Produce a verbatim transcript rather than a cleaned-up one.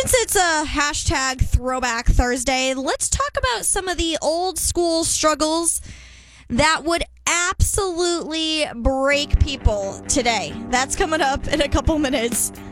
Since it's a hashtag Throwback Thursday, let's talk about some of the old school struggles that would absolutely break people today. That's coming up in a couple minutes.